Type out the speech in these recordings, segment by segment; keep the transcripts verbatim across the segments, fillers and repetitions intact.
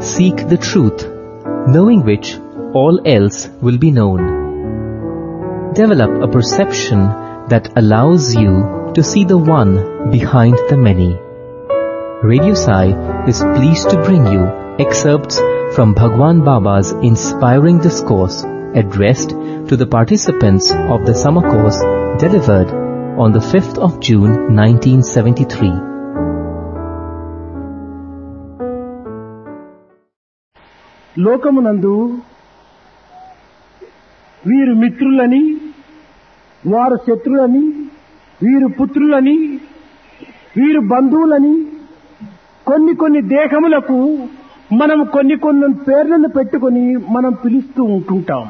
seek the truth, knowing which all else will be known. Develop a perception that allows you to see the one behind the many. Radio Sai is pleased to bring you excerpts from Bhagwan Baba's inspiring discourse addressed to the participants of the summer course delivered on the fifth of June nineteen seventy-three. లోకమునందు వీరు మిత్రులని, వారు శత్రులని, వీరు పుత్రులని, వీరు బంధువులని, కొన్ని కొన్ని దేహములకు మనం కొన్ని కొన్ని పేర్లను పెట్టుకొని మనం పిలుస్తూ ఉంటుంటాం.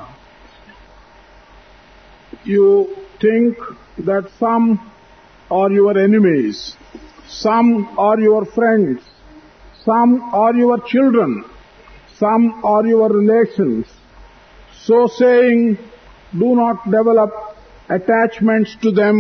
You think that some are your enemies, some are your friends, some are your children, some are your relations. So saying, do not develop attachments to them.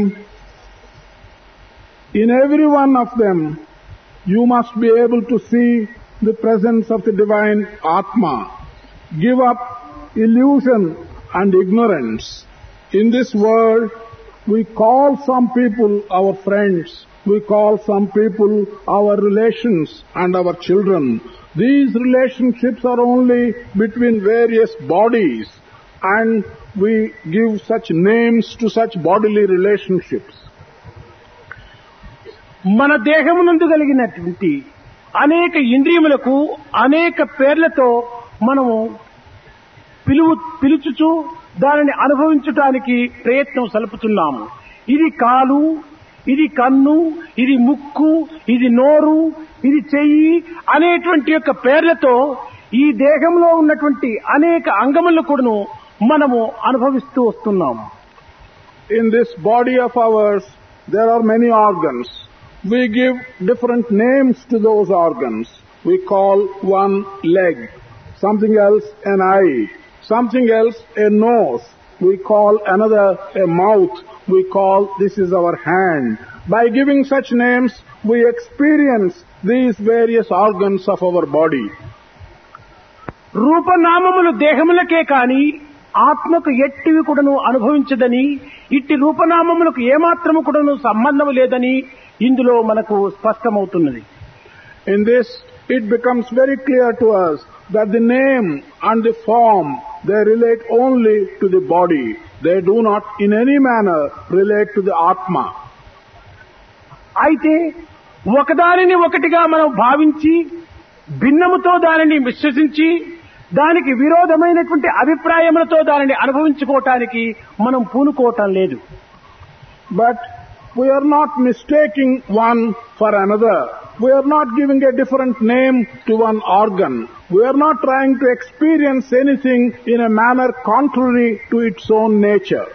In every one of them, you must be able to see the presence of the divine Atma. Give up illusion and ignorance. In this world, we call some people our friends, we call some people our relations and our children. These relationships are only between various bodies, and we give such names to such bodily relationships. మన దేహమునందు కలిగినటువంటి అనేక ఇంద్రియములకు అనేక పేర్లతో మనము పిలువు పిలుచుచు దానిని అనుభవించటానికి ప్రయత్నం సలుపుతున్నాము. ఇది కాలు, ఇది కన్ను, ఇది ముక్కు, ఇది నోరు, ఇది చెయ్యి అనేటువంటి యొక్క పేర్లతో ఈ దేహంలో ఉన్నటువంటి అనేక అంగములను కూడాను మనము అనుభవిస్తూ వస్తున్నాము. In this body of ours, there are many organs. We give different names to those organs. We call one leg, something else an eye, something else a nose. We call another a mouth. We call this is our hand. By giving such names, we experience these various organs of our body. రూపనామములు దేహములకే కాని ఆత్మకు ఎట్టివి కూడాను అనుభవించదని, ఇట్టి రూపనామములకు ఏమాత్రము కూడాను సంబంధం లేదని ఇందులో మనకు స్పష్టమవుతున్నది. In this, it becomes very clear to us that the name and the form, they relate only to the body. They do not in any manner relate to the Atma. అయితే ఒకదానిని ఒకటిగా మనం భావించి భిన్నముతో దానిని విశ్వసించి దానికి విరోధమైనటువంటి అభిప్రాయములతో దానిని అనుభవించుకోవటానికి మనం పూనుకోవటం లేదు. But we are not mistaking one for another. We are not giving a different name to one organ. We are not trying to experience anything in a manner contrary to its own nature.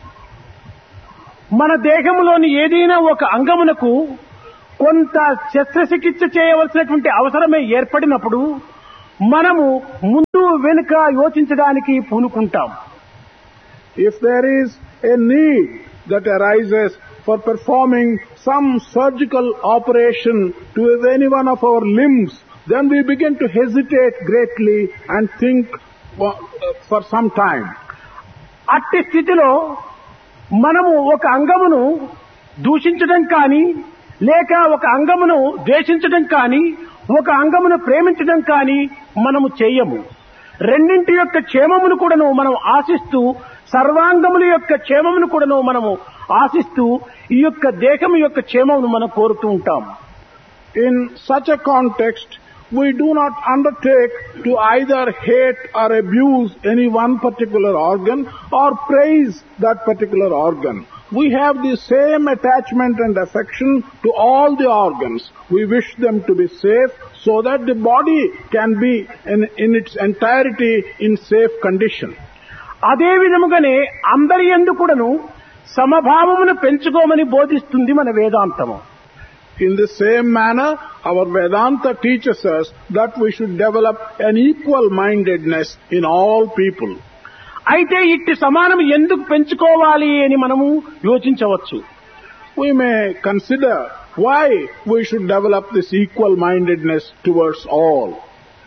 మన దేహంలోని ఏదైనా ఒక అంగమునకు కొంత శస్త్రచికిత్స చేయవలసినటువంటి అవసరమే ఏర్పడినప్పుడు మనము ముందు వెనుక యోచించడానికి పూనుకుంటాం. If there is a need that arises for performing some surgical operation to any one of our limbs, then we begin to hesitate greatly and think for some time. అట్టి స్థితిలో మనము ఒక అంగమును దూషించడం కానీ, లేక ఒక అంగమును ద్వేషించడం కానీ, ఒక అంగమును ప్రేమించడం కానీ మనము చేయము. రెండింటి యొక్క క్షేమమును కూడాను మనం ఆశిస్తూ, సర్వాంగముల యొక్క క్షేమమును కూడాను మనము ఆశిస్తూ ఈ యొక్క దేహము యొక్క క్షేమమును మనం కోరుతూ ఉంటాం. In such a context, we do not undertake to either hate or abuse any one particular organ or praise that particular organ. We have the same attachment and affection to all the organs. We wish them to be safe so that the body can be in, in its entirety in safe condition. అదే విధముగానే అందరి యందు కూడాను సమభావమును పెంచుకోమని బోధిస్తుంది మన వేదాంతము. In the same manner, our Vedanta teaches us that we should develop an equal-mindedness in all people. అయితే ఇట్టి సమానం ఎందుకు పెంచుకోవాలి అని మనము యోచించవచ్చు. We may consider why we should develop this equal-mindedness towards all.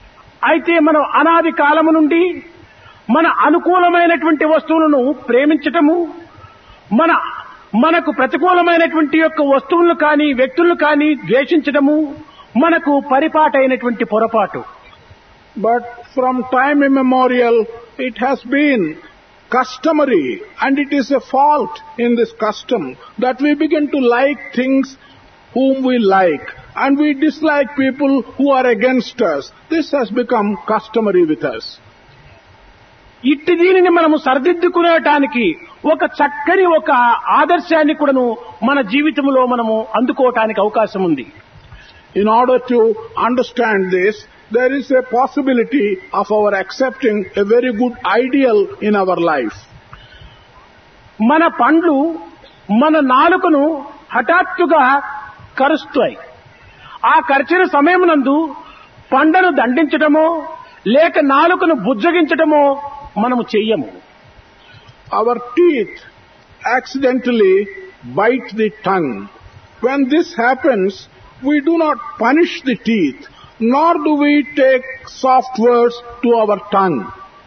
అయితే మనం అనాది కాలము నుండి మన అనుకూలమైనటువంటి వస్తువులను ప్రేమించటము, మన మనకు ప్రతికూలమైనటువంటి యొక్క వస్తువులను కానీ వ్యక్తులను కానీ ద్వేషించటము మనకు పరిపాటైనటువంటి పొరపాటు. But from time immemorial it has been customary, and it is a fault in this custom that we begin to like things whom we like and we dislike people who are against us. This has become customary with us. ఇట్టి దీనిని మనము సరిదిద్దుకునేటానికి ఒక చక్కని ఒక ఆదర్శాన్ని కూడాను మన జీవితంలో మనము అందుకోవటానికి అవకాశం ఉంది. In order to understand this, there is a possibility of our accepting a very good ideal in our life. మన పండ్లు మన నాలుకను హఠాత్తుగా కరుస్తాయి. ఆ కరిచిన సమయమునందు పండ్లను దండించడమో లేక నాలుకను బుజ్జగించడమో మనము చెయ్యము. Our teeth accidentally bite the tongue. When this happens, we do not punish the teeth, nor do we take soft words to our tongue.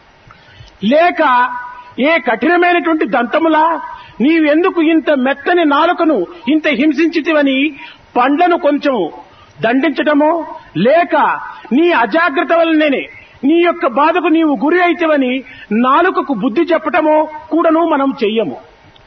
లేక ఏ కఠినమైనటువంటి దంతములా నీవెందుకు ఇంత మెత్తని నాలుకను ఇంత హింసించితివని పండ్లను కొంచెం దండించటమో లేక నీ అజాగ్రత్త వల్లనే నీ యొక్క బాధకు నీవు గురి అయితేవని నాలుకకు బుద్ధి చెప్పటమో కూడాను మనం చెయ్యము.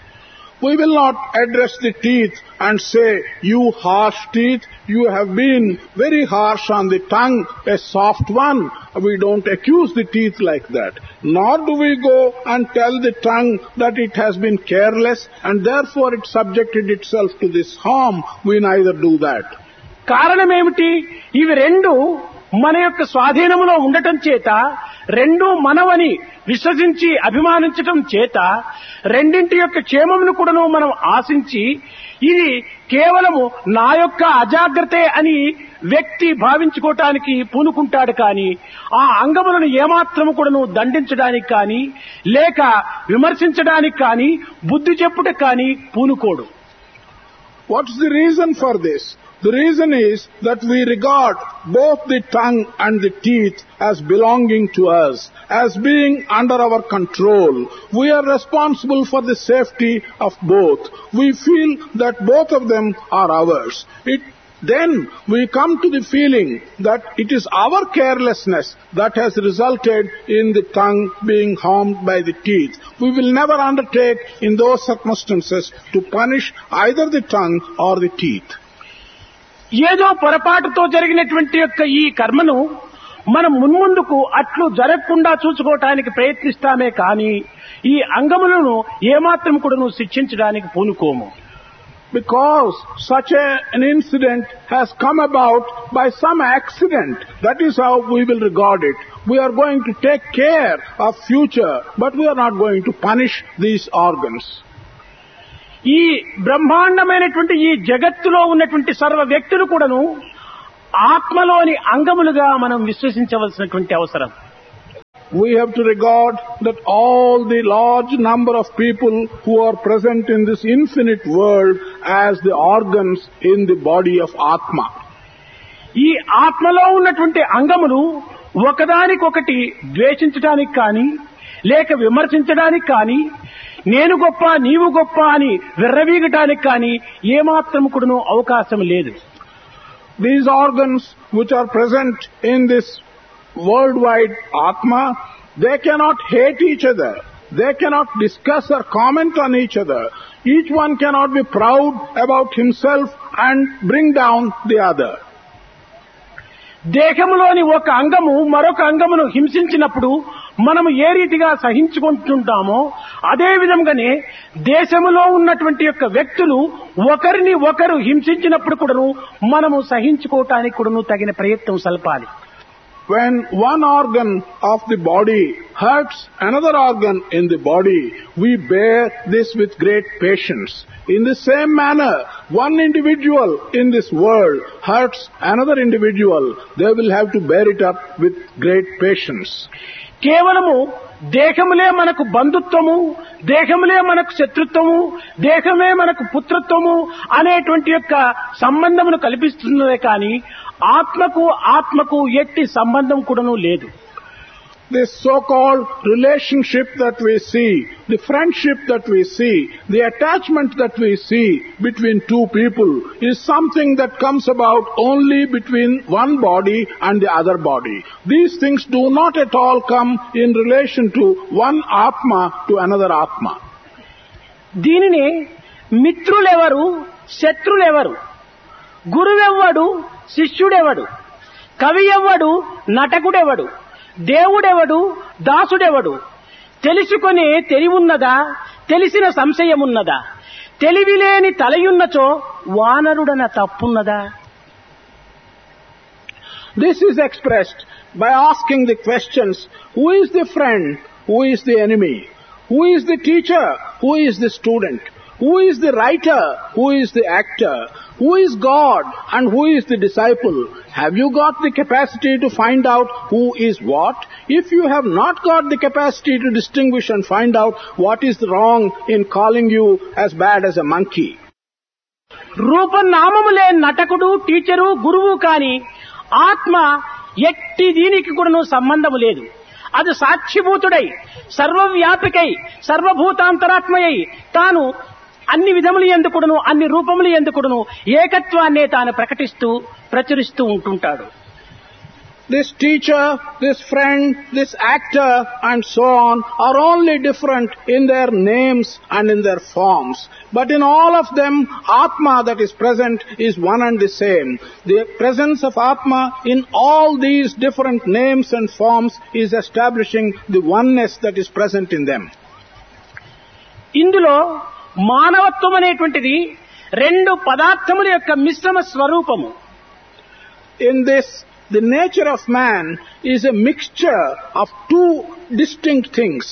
We will not address the teeth and say, you harsh teeth, you have been very harsh on the tongue, a soft one. We don't accuse the teeth like that. Nor do we go and tell the tongue that it has been careless and therefore it subjected itself to this harm. We neither do that. కారణమేమిటి? ఇవి రెండు మన యొక్క స్వాధీనములో ఉండటం చేత, రెండు మనవని విశ్వసించి అభిమానించటం చేత, రెండింటి యొక్క క్షేమమును కూడాను మనం ఆశించి ఇది కేవలము నా యొక్క అజాగ్రత్తే అని వ్యక్తి భావించుకోవటానికి పూనుకుంటాడు కానీ ఆ అంగములను ఏమాత్రము కూడాను దండించడానికి కానీ లేక విమర్శించడానికి కానీ బుద్ధి చెప్పుట కానీ పూనుకోడు. What is the reason for this? The reason is that we regard both the tongue and the teeth as belonging to us, as being under our control. We are responsible for the safety of both. We feel that both of them are ours. It, then we come to the feeling that it is our carelessness that has resulted in the tongue being harmed by the teeth. We will never undertake in those circumstances to punish either the tongue or the teeth. ఏదో పొరపాటుతో జరిగినటువంటి యొక్క ఈ కర్మను మనం మున్ముందుకు అట్లు జరగకుండా చూసుకోవటానికి ప్రయత్నిస్తామే కానీ ఈ అంగములను ఏమాత్రం కూడాను శిక్షించడానికి పూనుకోము. Because such a, an incident has come about by some accident, that is how we will regard it. We are going to take care of future, but we are not going to punish these organs. ఈ బ్రహ్మాండమైనటువంటి ఈ జగత్తులో ఉన్నటువంటి సర్వ వ్యక్తులు కూడాను ఆత్మలోని అంగములుగా మనం విశ్వసించవలసినటువంటి అవసరం. We have to regard that all the large number of people who are present in this infinite world as the organs in the body of Atma. ఈ ఆత్మలో ఉన్నటువంటి అంగములు ఒకదానికొకటి ద్వేషించడానికి కానీ లేక విమర్శించడానికి కానీ నేను గొప్ప నీవు గొప్ప అని విర్రవీగటానికి కానీ ఏమాత్రం కూడాను అవకాశం లేదు. These organs which are present in this worldwide Atma, they cannot hate each other. They cannot discuss or comment on each other. Each one cannot be proud about himself and bring down the other. దేహములోని ఒక అంగము మరొక అంగమును హింసించినప్పుడు మనము ఏ రీతిగా సహించుకుంటుంటామో అదే విధంగానే దేశములో ఉన్నటువంటి యొక్క వ్యక్తులు ఒకరిని ఒకరు హింసించినప్పుడు కూడాను మనము సహించుకోవటానికి కూడాను తగిన ప్రయత్నం సల్పాలి. When one organ of the body hurts another organ in the body, we bear this with great patience. In the same manner, one individual in this world hurts another individual, they will have to bear it up with great patience. కేవలము దేహములే మనకు బంధుత్వము, దేహములే మనకు శత్రుత్వము, దేహమే మనకు పుత్రత్వము అనేటువంటి యొక్క సంబంధమును కల్పిస్తున్నదే కానీ ఆత్మకు ఆత్మకు ఎట్టి సంబంధం కూడాను లేదు. This so-called relationship that we see, the friendship that we see, the attachment that we see between two people is something that comes about only between one body and the other body. These things do not at all come in relation to one Atma to another Atma. దీనిని మిత్రులెవరు, శత్రులెవరు, గురువెవ్వడు, శిష్యుడెవడు, కవి ఎవ్వడు, నటకుడెవడు, దేవుడెవడు, దాసుడెవడు, తెలుసుకొని తెలివున్నదా, తెలిసిన సంశయమున్నదా, తెలివిలేని తలయున్నచో వానరుడన తప్పున్నదా? This is expressed by asking the questions, who is the friend, who is the enemy, who is the teacher, who is the student, who is the writer, who is the actor, who is God and who is the disciple? Have you got the capacity to find out who is what? If you have not got the capacity to distinguish and find out what is wrong in calling you as bad as a monkey. రూపనామములే నటకుడు, teacher, గురువు కాని ఆత్మ ఎట్టి దీనికి కూడాను సంబంధము లేదు. అది సాక్షిభూతుడై, సర్వవ్యాపికై, సర్వభూతాంతరాత్మయై తాను అన్ని విధములు ఎందుకుడును, అన్ని రూపములు ఎందుకుడును ఏకత్వాన్నే తాను ప్రకటిస్తూ ప్రచురిస్తూ ఉంటుంటాడు. This teacher, this friend, this actor and so on are only different in their names and in their forms. But in all of them, Atma that is present is one and the same. The presence of Atma in all these different names and forms is establishing the oneness that is present in them. ఇందులో మానవత్వం అనేటువంటిది రెండు పదార్థముల యొక్క మిశ్రమ స్వరూపము. In this, the nature of man is a mixture of two distinct things.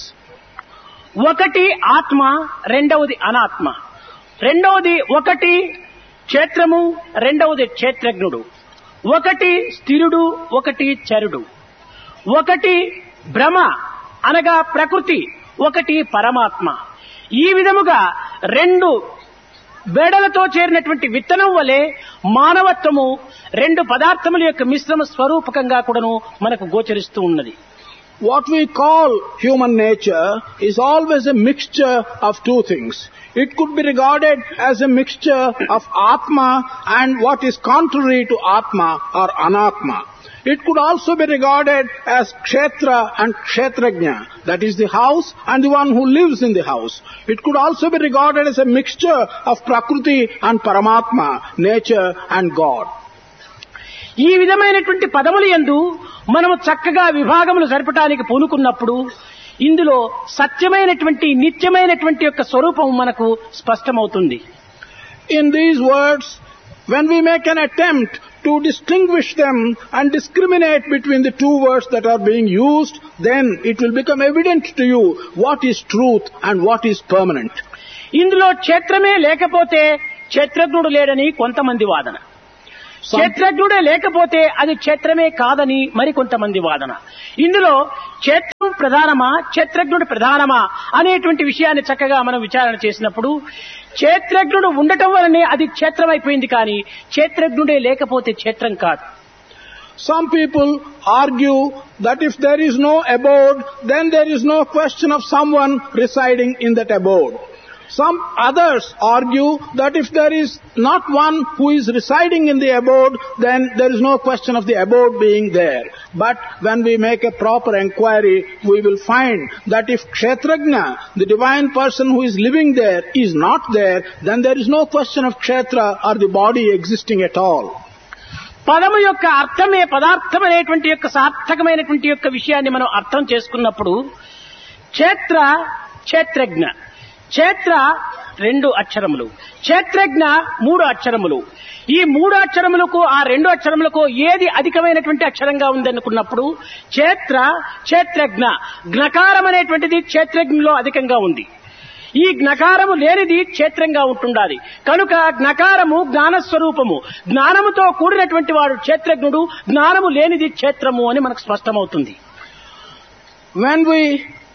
ఒకటి ఆత్మ, రెండవది అనాత్మ. రెండవది ఒకటి క్షేత్రము, రెండవది క్షేత్రజ్ఞుడు. ఒకటి స్థిరుడు, ఒకటి చరుడు. ఒకటి భ్రమ అనగా ప్రకృతి, ఒకటి పరమాత్మ. ఈ విధముగా రెండు బేడలతో చేరినటువంటి విత్తనం వలె మానవత్వము రెండు పదార్థముల యొక్క మిశ్రమ స్వరూపకంగా కూడాను మనకు గోచరిస్తూ ఉన్నది. What we call human nature is always a mixture of two things. It could be regarded as a mixture of Atma and what is contrary to Atma or Anatma. It could also be regarded as Kshetra and Kshetrajna, that is the house and the one who lives in the house. It could also be regarded as a mixture of Prakriti and Paramatma, nature and God. ఈ విధమైనటువంటి పదములు యందు మనము చక్కగా విభాగములు జరపడానికి పూనుకున్నప్పుడు ఇందులో సత్యమైనటువంటి నిత్యమైనటువంటి యొక్క స్వరూపం మనకు స్పష్టమవుతుంది. In these words, when we make an attempt to distinguish them and discriminate between the two words that are being used, then it will become evident to you what is truth and what is permanent. ఇందులో క్షేత్రమే లేకపోతే క్షేత్రజ్ఞుడు లేడని కొంతమంది వాదన, క్షేత్రజ్ఞుడే లేకపోతే అది క్షేత్రమే కాదని మరికొంతమంది వాదన. ఇందులో క్షేత్రం ప్రధానమా, క్షేత్రజ్ఞుడు ప్రధానమా అనేటువంటి విషయాన్ని చక్కగా మనం విచారణ చేసినప్పుడు క్షేత్రజ్ఞుడు ఉండటం వలనే అది క్షేత్రం అయిపోయింది, కానీ క్షేత్రజ్ఞుడే లేకపోతే క్షేత్రం కాదు. Some people argue that if there is no abode, then there is no question of someone residing in that abode. Some others argue that if there is not one who is residing in the abode, then there is no question of the abode being there. But when we make a proper enquiry, we will find that if Kshetrajna, the divine person who is living there, is not there, then there is no question of Kshetra or the body existing at all. పదము యొక్క అర్థమే పదార్థం అనేటువంటి యొక్క సార్థకమైనటువంటి యొక్క విషయాన్ని మనం అర్థం చేసుకున్నప్పుడు క్షేత్ర, క్షేత్రజ్ఞ, క్షేత్ర రెండు అక్షరములు, క్షేత్రజ్ఞ మూడు అక్షరములు. ఈ మూడు అక్షరములకు ఆ రెండు అక్షరములకు ఏది అధికమైనటువంటి అక్షరంగా ఉందనుకున్నప్పుడు క్షేత్ర, క్షేత్రజ్ఞ, జ్ఞకారం అనేటువంటిది క్షేత్రజ్ఞలో అధికంగా ఉంది. ఈ జ్ఞకారము లేనిది క్షేత్రంగా ఉంటుండాలి. కనుక జ్ఞకారము జ్ఞానస్వరూపము, జ్ఞానముతో కూడినటువంటి వాడు క్షేత్రజ్ఞుడు, జ్ఞానము లేనిది క్షేత్రము అని మనకు స్పష్టమవుతుంది. When we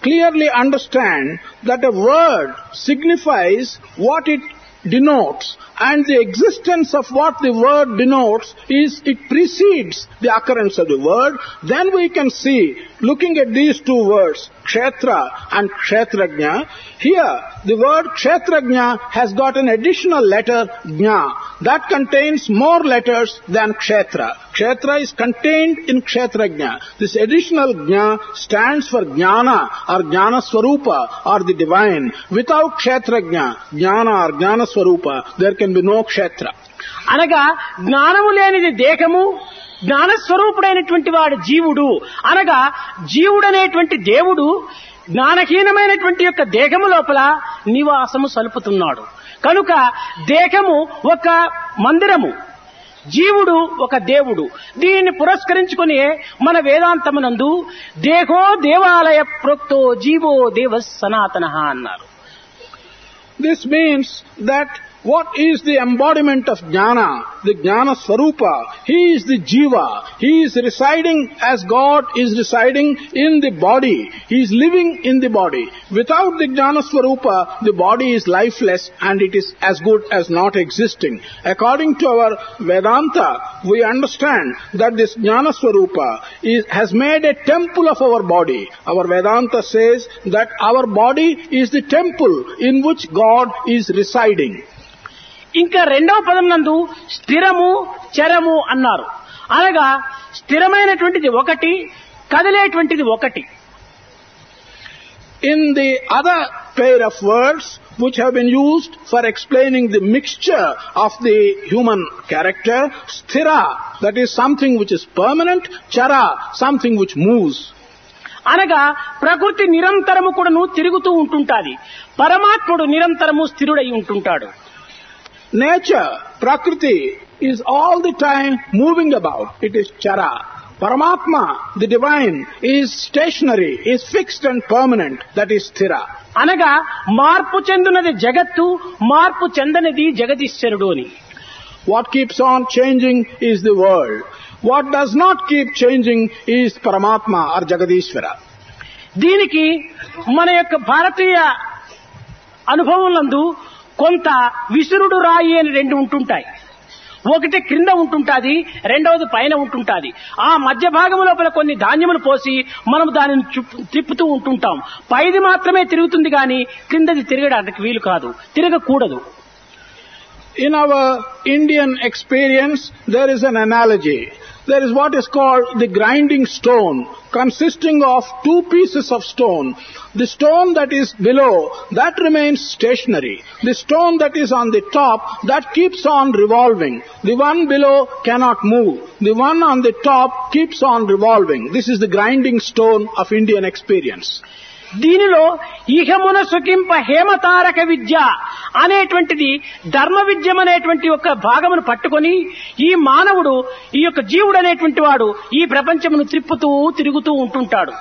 clearly understand that a word signifies what it denotes, and the existence of what the word denotes is it precedes the occurrence of the word, then we can see, looking at these two words, Kshetra and Kshetrajna, here the word Kshetrajna has got an additional letter Jna that contains more letters than Kshetra. Kshetra is contained in Kshetrajna. This additional Jna stands for Jnana or Jnana Swarupa or the divine. Without Kshetrajna, Jnana or Jnana Swarupa, there can be no Kshetra. అనగా జ్ఞానము లేనిది దేహము, జ్ఞానస్వరూపుడైనటువంటి వాడు జీవుడు. అనగా జీవుడనేటువంటి దేవుడు జ్ఞానహీనమైనటువంటి యొక్క దేహము లోపల నివాసము సలుపుతున్నాడు. కనుక దేహము ఒక మందిరము, జీవుడు ఒక దేవుడు. దీనిని పురస్కరించుకుని మన వేదాంతమునందు దేహో దేవాలయ ప్రోక్తో జీవో దేవ సనాతనః అన్నారు. This means that what is the embodiment of Jnana? The Jnana Swarupa. He is the Jiva. He is residing as God is residing in the body. He is living in the body. Without the Jnana Swarupa, the body is lifeless and it is as good as not existing. According to our Vedanta, we understand that this Jnana Swarupa is, has made a temple of our body. Our Vedanta says that our body is the temple in which God is residing. ఇంకా రెండవ పదం నందు స్థిరము చరము అన్నారు. అనగా స్థిరమైనటువంటిది ఒకటి, కదిలేటువంటిది ఒకటి. In the other pair of words which have been used for explaining the mixture of the human character, sthira, that is something which is permanent, chara, something which moves. అనగా ప్రకృతి నిరంతరము కూడాను తిరుగుతూ ఉంటుంటాది, పరమాత్ముడు నిరంతరము స్థిరుడై ఉంటుంటాడు. Nature, Prakriti, is all the time moving about. It is chara. Paramatma, the divine, is stationary, is fixed and permanent. That is sthira. అనగా మార్పు చెందునది జగత్తు, మార్పు చెందనిది జగదీశ్వరుడు అని. What keeps on changing is the world. What does not keep changing is Paramatma or Jagadishvara. దీనికి మన యొక్క భారతీయ అనుభవంలందు కొంత విసురుడు రాయి అని రెండు ఉంటుంటాయి. ఒకటి క్రింద ఉంటుంటాది, రెండవది పైన ఉంటుంటాది. ఆ మధ్య భాగం లోపల కొన్ని ధాన్యములు పోసి మనం దానిని తిప్పుతూ ఉంటుంటాం. పైది మాత్రమే తిరుగుతుంది కానీ క్రిందది తిరగడానికి వీలు కాదు, తిరగకూడదు. In our Indian experience, there is an analogy. There is what is called the grinding stone, consisting of two pieces of stone. The stone that is below, that remains stationary. The stone that is on the top, that keeps on revolving. The one below cannot move. The one on the top keeps on revolving. This is the grinding stone of Indian experience. దీనిలో ఇహమున సుఖింప హేమతారక విద్య అనేటువంటిది ధర్మ విద్యం అనేటువంటి ఒక భాగమును పట్టుకొని ఈ మానవుడు, ఈ యొక్క జీవుడు అనేటువంటి వాడు ఈ ప్రపంచమును త్రిప్పుతూ తిరుగుతూ ఉంటుంటాడు.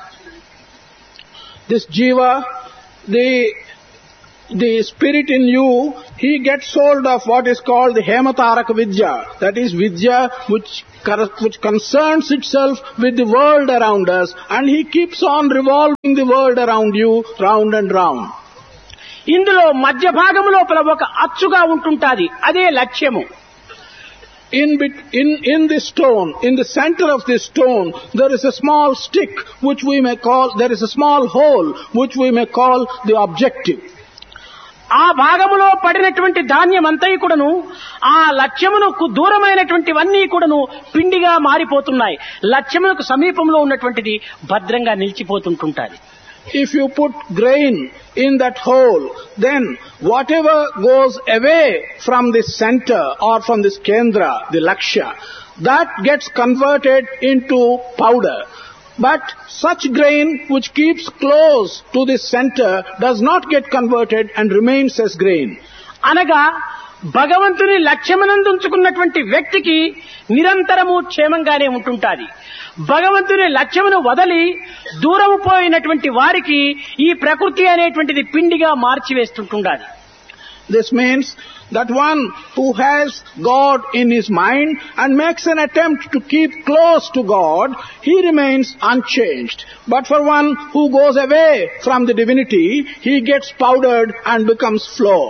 This jiva, the the spirit in you, he gets hold of what is called the Hemataraka Vidya. That is Vidya which, which concerns itself with the world around us, and he keeps on revolving the world around you round and round. ఇందులో మధ్య భాగము లోపల ఒక అచ్చుగా ఉంటుంటాది, అదే లక్ష్యము. In, in, in this stone, in the center of this stone, there is a small stick which we may call, there is a small hole which we may call the objective. ఆ భాగములో పడినటువంటి ధాన్యం అంతా కూడాను ఆ లక్ష్యమునకు దూరమైనటువంటివన్నీ కూడాను పిండిగా మారిపోతున్నాయి. లక్ష్యమునకు సమీపంలో ఉన్నటువంటిది భద్రంగా నిలిచిపోతుంటుంటాది. If you put grain in that hole, then whatever goes away from this center or from this kendra, the lakshya, that gets converted into powder. But such grain which keeps close to this center does not get converted and remains as grain. అనగా భగవంతుని లక్ష్యమునందుంచుకున్నటువంటి వ్యక్తికి నిరంతరము క్షేమంగానే ఉంటుంటాది. భగవంతుని లక్ష్యమును వదలి దూరము పోయినటువంటి వారికి ఈ ప్రకృతి అనేటువంటిది పిండిగా మార్చివేస్తుంటుండాలి. This means that one who has God in his mind and makes an attempt to keep close to God, he remains unchanged. But for one who goes away from the divinity, he gets powdered and becomes flour.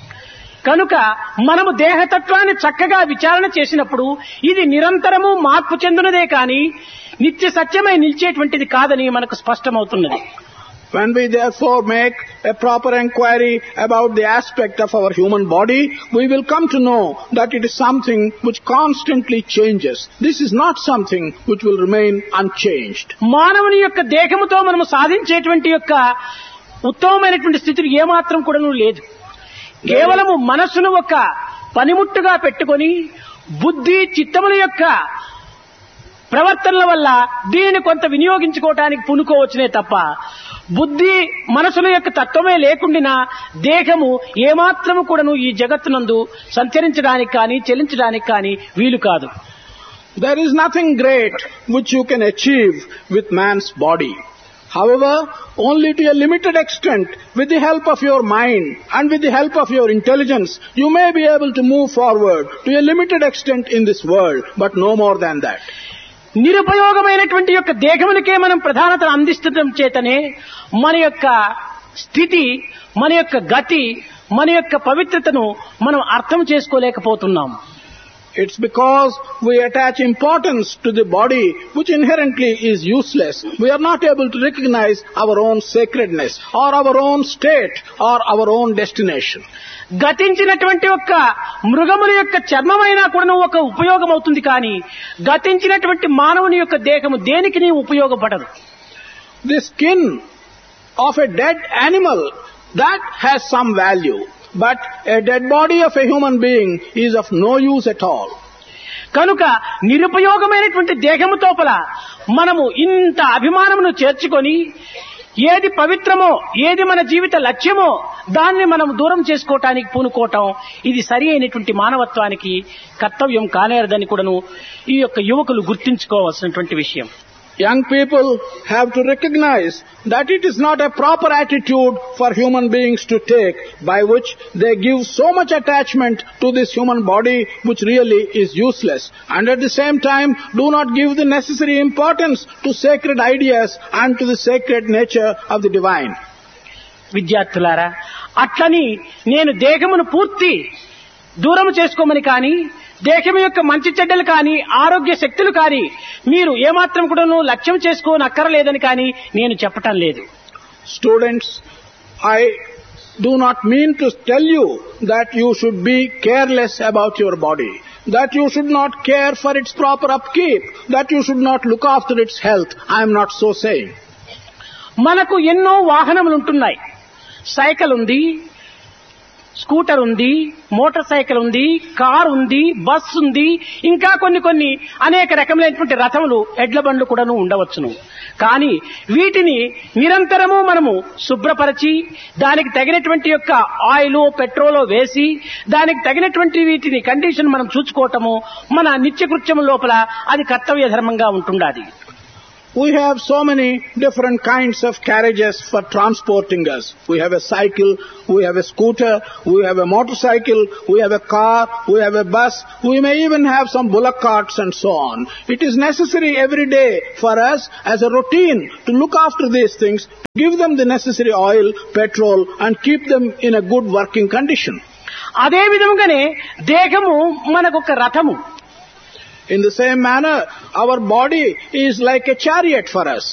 కనుక మనము దేహతత్వాన్ని చక్కగా విచారణ చేసినప్పుడు ఇది నిరంతరము మార్పు చెందునదే కాని నిత్య సత్యమై నిలిచేటువంటిది కాదని మనకు స్పష్టమవుతున్నది. When we therefore make a proper inquiry about the aspect of our human body, we will come to know that it is something which constantly changes. This is not something which will remain unchanged. మానవుని యొక్క దేహముతో మనము సాధించేటువంటి యొక్క ఉత్తమమైనటువంటి స్థితి ఏమాత్రం కూడాను లేదు. కేవలము మనస్సును ఒక పనిముట్టుగా పెట్టుకొని బుద్ధి చిత్తముల యొక్క ప్రవర్తనల వల్ల దీనిని కొంత వినియోగించుకోవటానికి పూనుకోవచ్చునే తప్ప బుద్ధి మనసుల యొక్క తత్వమే లేకుండా దేహము ఏమాత్రము కూడాను ఈ జగత్తునందు సంచరించడానికి కానీ చెలించడానికి కానీ వీలు కాదు. There is nothing great which you can achieve with man's body. However, only to a limited extent, with the help of your mind and with the help of your intelligence, you may be able to move forward to a limited extent in this world, but no more than that. నిరుపయోగమైనటువంటి యొక్క దేహమునికే మనం ప్రధానతను అందిస్తుండటం చేతనే మన యొక్క స్థితి, మన యొక్క గతి, మన యొక్క పవిత్రతను మనం అర్థం చేసుకోలేకపోతున్నాం. It's because we attach importance to the body which inherently is useless. We are not able to recognize our own sacredness or our own state or our own destination. గతించినటువంటి ఒక మృగముల యొక్క చర్మమైనా కూడా ఒక ఉపయోగం అవుతుంది కానీ గతించినటువంటి మానవుని యొక్క దేహము దేనికి ఉపయోగపడదు. The skin of a dead animal, that has some value, but a dead body of a human being is of no use at all. కనుక నిరుపయోగమైనటువంటి దేహము తోపల మనము ఇంత అభిమానమును చేర్చుకొని ఏది పవిత్రమో ఏది మన జీవిత లక్ష్యమో దాన్ని మనం దూరం చేసుకోవటానికి పూనుకోవటం ఇది సరి అయినటువంటి మానవత్వానికి కర్తవ్యం కానేరదని కూడాను ఈ యొక్క యువకులు గుర్తించుకోవాల్సినటువంటి విషయం. Young people have to recognize that it is not a proper attitude for human beings to take, by which they give so much attachment to this human body which really is useless, and at the same time do not give the necessary importance to sacred ideas and to the sacred nature of the divine. విద్యార్థులారా, అట్లని నేను దేహమును పూర్తి దూరం చేసుకోమని కానీ దేహం యొక్క మంచి చెడ్డలు కానీ ఆరోగ్య శక్తులు కానీ మీరు ఏమాత్రం కూడాను లక్ష్యం చేసుకోని అక్కరలేదని కానీ నేను చెప్పటం లేదు. Students, I do not mean to tell you that you should be careless about your body, that you should not care for its proper upkeep, that you should not look after its health. I am not so saying. మనకు ఎన్నో వాహనములు ఉంటున్నాయి. Cycle ఉంది, scooter ఉంది, motor cycle ఉంది, car ఉంది, bus ఉంది, ఇంకా కొన్ని కొన్ని అనేక రకములైనటువంటి రథములు ఎడ్ల బండ్లు కూడాను ఉండవచ్చును. కానీ వీటిని నిరంతరము మనము శుభ్రపరిచి దానికి తగినటువంటి యొక్క ఆయిల్ పెట్రోల్ వేసి దానికి తగినటువంటి వీటిని కండిషన్ మనం చూసుకోవటము మన నిత్యకృత్యము లోపల అది కర్తవ్య ధర్మంగా ఉంటుండాలి. We have so many different kinds of carriages for transporting us. We have a cycle, we have a scooter, we have a motorcycle, we have a car, we have a bus, we may even have some bullock carts and so on. It is necessary every day for us as a routine to look after these things, give them the necessary oil, petrol, and keep them in a good working condition. అదే విధంగానే దేహము మనకొక రథము. In the same manner, our body is like a chariot for us.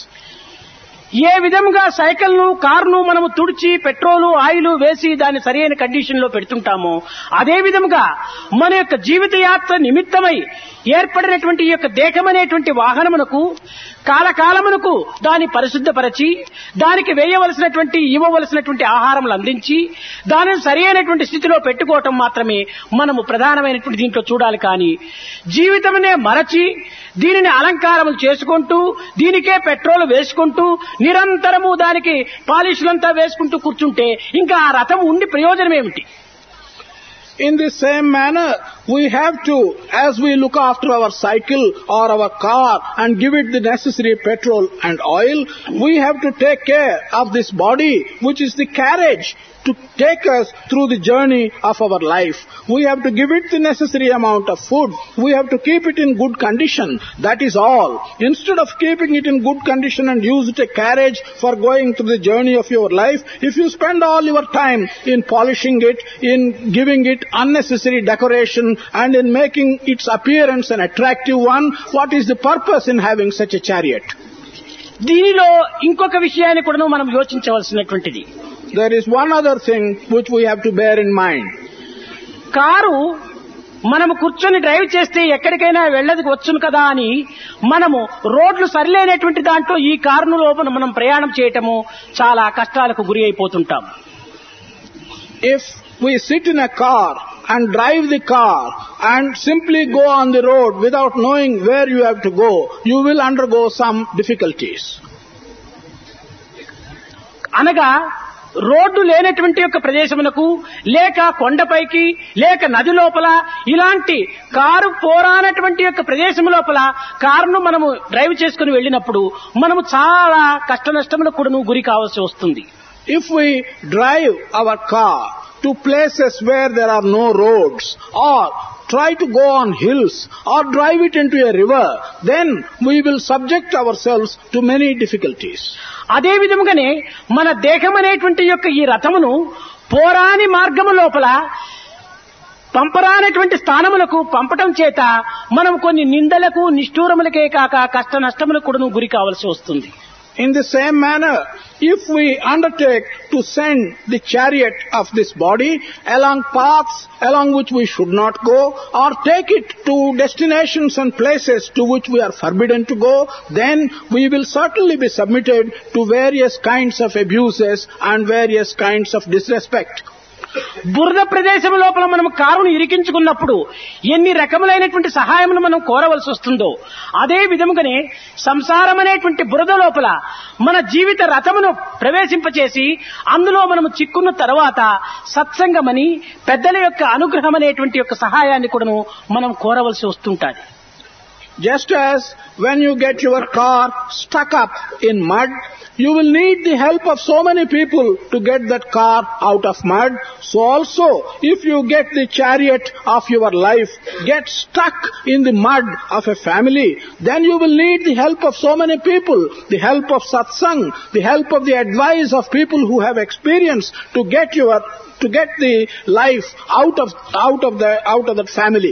ఏ విధంగా cycle ను కారును మనము తుడిచి పెట్రోల్ ఆయిల్ వేసి దాన్ని సరైన కండిషన్ లో పెడుతుంటామో అదే విధంగా మన యొక్క జీవిత యాత్ర నిమిత్తమై ఏర్పడినటువంటి ఈ యొక్క దేహం అనేటువంటి వాహనమునకు కాలకాలమునకు దాన్ని పరిశుద్ధపరచి దానికి వేయవలసినటువంటి ఇవ్వవలసినటువంటి ఆహారములు అందించి దానిని సరైనటువంటి స్థితిలో పెట్టుకోవటం మాత్రమే మనము ప్రధానమైనటువంటి దీంట్లో చూడాలి. కానీ జీవితమునే మరచి దీనిని అలంకారములు చేసుకుంటూ దీనికే పెట్రోల్ వేసుకుంటూ నిరంతరము దానికి పాలిష్లంతా వేసుకుంటూ కూర్చుంటే ఇంకా ఆ రథం ఉండి ప్రయోజనం ఏమిటి? In the same manner, we have to, as we look after our cycle or our car and give it the necessary petrol and oil, we have to take care of this body, which is the carriage to take us through the journey of our life. We have to give it the necessary amount of food. We have to keep it in good condition. That is all. Instead of keeping it in good condition and use it a carriage for going through the journey of your life, if you spend all your time in polishing it, in giving it unnecessary decoration, and in making its appearance an attractive one, what is the purpose in having such a chariot? దీనిలో ఇంకొక విషయాన్ని కూడా మనం యోచించవలసినటువంటిది. There is one other thing which we have to bear in mind. Car మనము కూర్చొని drive చేస్తే ఎక్కడికైనా వెళ్ళదు వచ్చును కదా అని మనము రోడ్లు సరిలేనటువంటి దాంట్లో ఈ కారును లోపల మనం ప్రయాణం చేయటము చాలా కష్టాలకు గురి అయిపోతుంటాం. If we sit in a car and drive the car and simply go on the road without knowing where you have to go, you will undergo some difficulties. అనగా రోడ్డు లేనటువంటి యొక్క ప్రదేశమునకు లేక కొండపైకి లేక నది లోపల ఇలాంటి కారు పోరానటువంటి యొక్క ప్రదేశం లోపల కారును మనము డ్రైవ్ చేసుకుని వెళ్ళినప్పుడు మనము చాలా కష్ట నష్టములకు కూడా గురి కావాల్సి వస్తుంది. If we drive our car to places where there are no roads, or try to go on hills, or drive it into a river, then we will subject ourselves to many difficulties. అదే విధముగానే మన దేహం అనేటువంటి యొక్క ఈ రథమును పోరాని మార్గము లోపల పంపరానటువంటి స్థానములకు పంపటం చేత మనం కొన్ని నిందలకు నిష్ఠూరములకే కాక కష్ట నష్టములకు కూడా గురి కావాల్సి వస్తుంది. In the same manner, if we undertake to send the chariot of this body along paths along which we should not go, or take it to destinations and places to which we are forbidden to go, then we will certainly be submitted to various kinds of abuses and various kinds of disrespect. బురద ప్రదేశం లోపల మనం కారును ఇరికించుకున్నప్పుడు ఎన్ని రకములైనటువంటి సహాయమును మనం కోరవలసి వస్తుందో, అదే విధముగానే సంసారం అనేటువంటి బురద లోపల మన జీవిత రథమును ప్రవేశింపచేసి అందులో మనము చిక్కున్న తర్వాత సత్సంగమని పెద్దల యొక్క అనుగ్రహం అనేటువంటి యొక్క సహాయాన్ని కూడా మనం కోరవలసి వస్తుంటాది. Just as when you get your car stuck up in mud, you will need the help of so many people to get that car out of mud. So also, if you get the chariot of your life get stuck in the mud of a family, then you will need the help of so many people, the help of satsang, the help of the advice of people who have experience to get your to get the life out of out of the out of that family.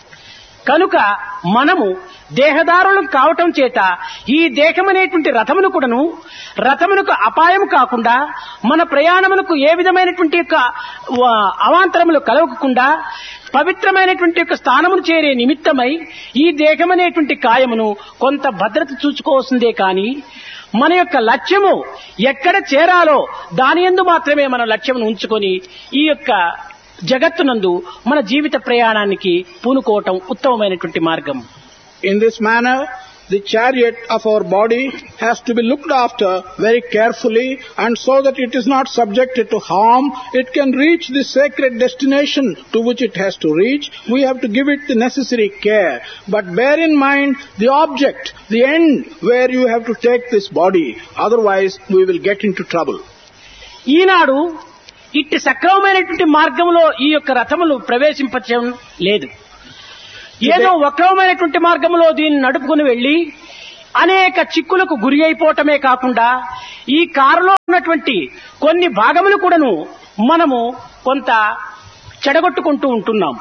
కనుక మనము దేహదారులం కావటం చేత ఈ దేహమనేటువంటి రథమును కూడాను రథమునకు అపాయము కాకుండా మన ప్రయాణమునకు ఏ విధమైనటువంటి యొక్క అవాంతరములు కలగకుండా పవిత్రమైనటువంటి యొక్క స్థానమును చేరే నిమిత్తమై ఈ దేహమనేటువంటి కాయమును కొంత భద్రత చూసుకోవాల్సిందే కానీ మన యొక్క లక్ష్యము ఎక్కడ చేరాలో దాని యందు మాత్రమే మన లక్ష్యమును ఉంచుకొని ఈ యొక్క జగత్తునందు మన జీవిత ప్రయాణానికి పూనుకోవటం ఉత్తమమైనటువంటి మార్గం. In this manner, the chariot of our body has to be looked after very carefully, and so that it is not subjected to harm. It can reach the sacred destination to which it has to reach. We have to give it the necessary care. But bear in mind the object, the end where you have to take this body. Otherwise, we will get into trouble. ఈనాడు ఇట్టి సక్రమమైనటువంటి మార్గంలో ఈ యొక్క రథములు ప్రవేశింపచడం లేదు. ఏదో వక్రమైనటువంటి మార్గంలో దీన్ని నడుపుకుని వెళ్లి అనేక చిక్కులకు గురి అయిపోవటమే కాకుండా ఈ కారులో ఉన్నటువంటి కొన్ని భాగములు కూడాను మనము కొంత చెడగొట్టుకుంటూ ఉంటున్నాం.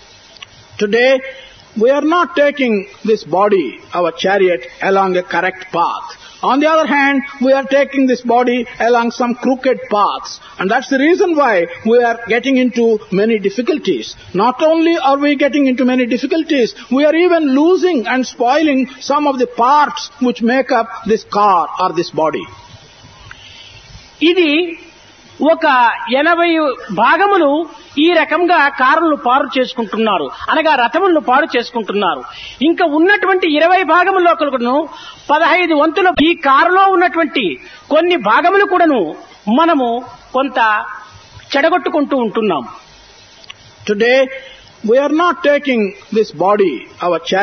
Today, we are not taking this body, our chariot, along a correct path. On the other hand, we are taking this body along some crooked paths. And that's the reason why we are getting into many difficulties. Not only are we getting into many difficulties, we are even losing and spoiling some of the parts which make up this car or this body. ఇది ఒక ఎనభై భాగములు ఈ రకంగా కారులను పాడు చేసుకుంటున్నారు, అనగా రథములను పాడు చేసుకుంటున్నారు. ఇంకా ఉన్నటువంటి ఇరవై భాగముల్లో కూడాను పదహైదు వంతుల ఈ కారులో ఉన్నటువంటి కొన్ని భాగములు కూడాను మనము కొంత చెడగొట్టుకుంటూ ఉంటున్నాం. Today We are not taking this body, our